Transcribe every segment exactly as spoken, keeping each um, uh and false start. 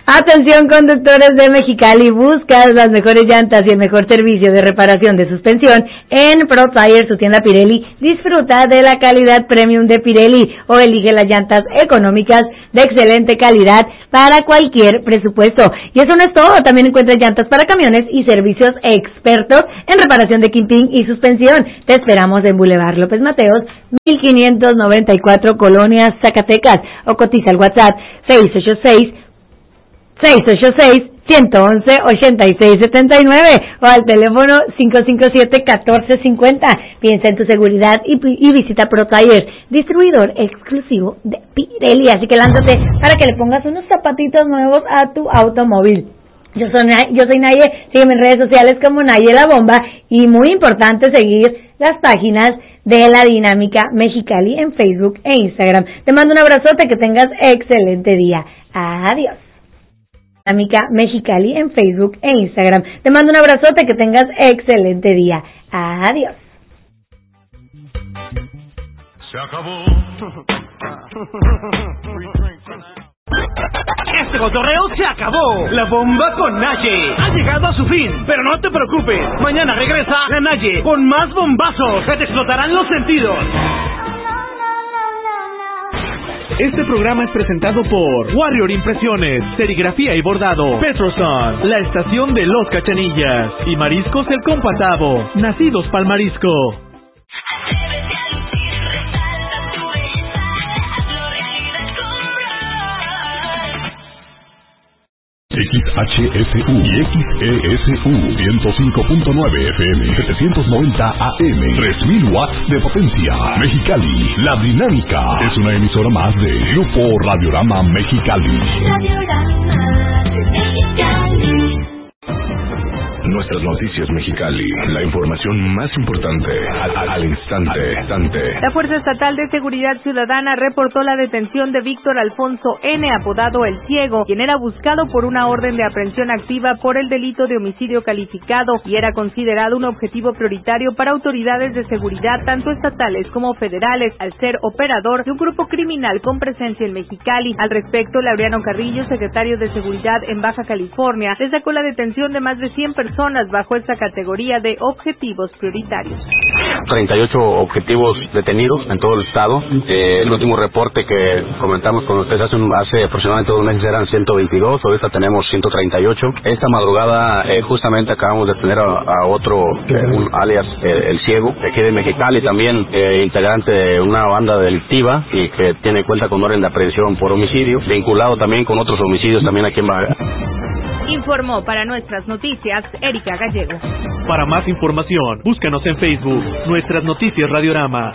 Atención conductores de Mexicali, buscas las mejores llantas y el mejor servicio de reparación de suspensión en Pro Tire, su tienda Pirelli. Disfruta de la calidad premium de Pirelli o elige las llantas económicas de excelente calidad para cualquier presupuesto. Y eso no es todo, también encuentras llantas para camiones y servicios expertos en reparación de kimping y suspensión. Te esperamos en Boulevard López Mateos, mil quinientos noventa y cuatro, Colonia, Zacatecas, o cotiza al WhatsApp seis ocho seis, seis ocho seis, uno uno uno, ocho seis siete nueve o al teléfono cinco cinco siete, uno cuatro cinco cero. Piensa en tu seguridad y, y visita Pro Tires, distribuidor exclusivo de Pirelli. Así que lánzate para que le pongas unos zapatitos nuevos a tu automóvil. Yo soy, yo soy Naye, sígueme en redes sociales como Naye La Bomba y muy importante seguir las páginas de La Dinámica Mexicali en Facebook e Instagram. Te mando un abrazote, que tengas excelente día. Adiós. Dinámica Mexicali en Facebook e Instagram. Te mando un abrazote, que tengas excelente día. Adiós. Se acabó. Este cotorreo se acabó. La bomba con Naye ha llegado a su fin, pero no te preocupes. Mañana regresa la Naye con más bombazos que te explotarán los sentidos. Este programa es presentado por Warrior Impresiones, Serigrafía y Bordado, Petroson, La Estación de los Cachanillas y Mariscos El Compatavo, nacidos pa'l marisco. X H S U y X E S U ciento cinco punto nueve F M, setecientos noventa A M, tres mil watts de potencia. Mexicali, La Dinámica es una emisora más de Grupo Radiorama Mexicali. Radiorama Mexicali. Nuestras noticias Mexicali, la información más importante al, al instante, instante. La Fuerza Estatal de Seguridad Ciudadana reportó la detención de Víctor Alfonso N., apodado El Ciego, quien era buscado por una orden de aprehensión activa por el delito de homicidio calificado y era considerado un objetivo prioritario para autoridades de seguridad tanto estatales como federales, al ser operador de un grupo criminal con presencia en Mexicali. Al respecto, Laureano Carrillo, secretario de Seguridad en Baja California, destacó la detención de más de cien personas bajo esta categoría de objetivos prioritarios. treinta y ocho objetivos detenidos en todo el estado. Eh, el último reporte que comentamos con ustedes hace, un, hace aproximadamente dos meses eran ciento veintidós, ahorita tenemos ciento treinta y ocho. Esta madrugada eh, justamente acabamos de tener a, a otro, eh, un alias eh, El Ciego, de aquí de Mexicali, también eh, integrante de una banda delictiva y que tiene cuenta con orden de aprehensión por homicidio, vinculado también con otros homicidios también aquí en Baja. Informó para nuestras noticias Erika Gallego. Para más información, búscanos en Facebook, Nuestras Noticias Radiorama.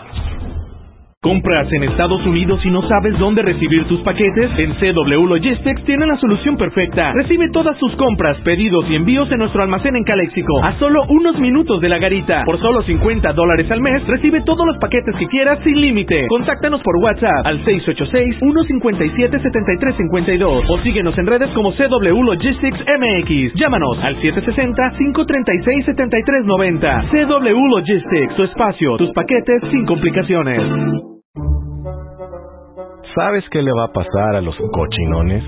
¿Compras en Estados Unidos y no sabes dónde recibir tus paquetes? En C W Logistics tienen la solución perfecta. Recibe todas sus compras, pedidos y envíos en nuestro almacén en Caléxico, a solo unos minutos de la garita. Por solo cincuenta dólares al mes, recibe todos los paquetes que quieras sin límite. Contáctanos por WhatsApp al seis ocho seis, uno cinco siete, siete tres cinco dos o síguenos en redes como C W Logistics M X. Llámanos al siete seis cero, cinco tres seis, siete tres nueve cero. C W Logistics, tu espacio, tus paquetes sin complicaciones. ¿Sabes qué le va a pasar a los cochinones?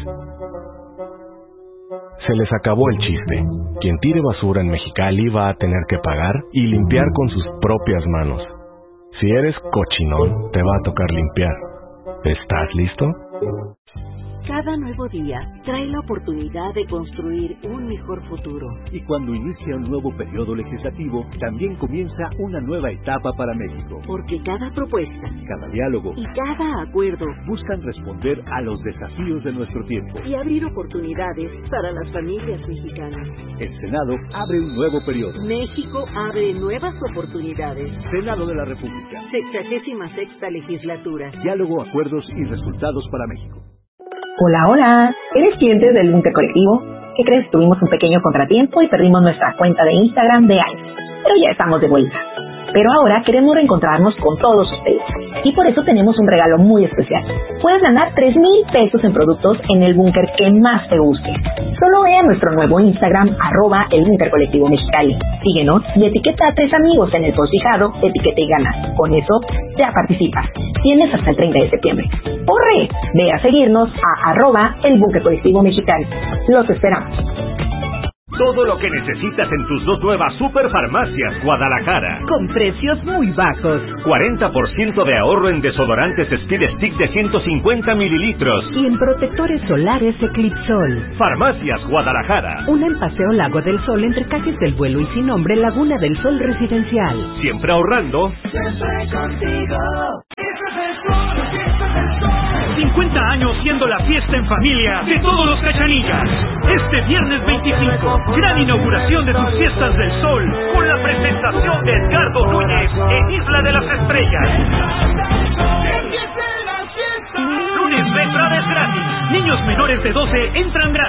Se les acabó el chiste. Quien tire basura en Mexicali va a tener que pagar y limpiar con sus propias manos. Si eres cochinón, te va a tocar limpiar. ¿Estás listo? Cada nuevo día trae la oportunidad de construir un mejor futuro. Y cuando inicia un nuevo periodo legislativo, también comienza una nueva etapa para México. Porque cada propuesta, cada diálogo y cada acuerdo buscan responder a los desafíos de nuestro tiempo y abrir oportunidades para las familias mexicanas. El Senado abre un nuevo periodo. México abre nuevas oportunidades. Senado de la República. Sexagésima sexta legislatura. Diálogo, acuerdos y resultados para México. Hola, hola. ¿Eres cliente del Búnker Colectivo? ¿Qué crees? Tuvimos un pequeño contratiempo y perdimos nuestra cuenta de Instagram de años. Pero ya estamos de vuelta. pero ahora queremos reencontrarnos con todos ustedes. Y por eso tenemos un regalo muy especial. Puedes ganar tres mil pesos en productos en el búnker que más te guste. Solo ve a nuestro nuevo Instagram, arroba el Búnker Colectivo Mexicali. Síguenos y etiqueta a tres amigos en el post fijado, etiqueta y gana. Con eso ya participas. Tienes hasta el treinta de septiembre. ¡Corre! Ve a seguirnos a arroba el Búnker Colectivo Mexicali. Los esperamos. Todo lo que necesitas en tus dos nuevas Superfarmacias Guadalajara. Con precios muy bajos. cuarenta por ciento de ahorro en desodorantes Speed Stick de ciento cincuenta mililitros. Y en protectores solares Eclipsol. Farmacias Guadalajara. Una en Paseo Lago del Sol entre Calles del Vuelo y Sin Nombre, Laguna del Sol Residencial. Siempre ahorrando. Siempre contigo. cincuenta años siendo la fiesta en familia de todos los Cachanillas. Este viernes veinticinco, gran inauguración de tus Fiestas del Sol, con la presentación de Edgardo Núñez en Isla de las Estrellas. Lunes de entrada es gratis. Niños menores de doce entran gratis.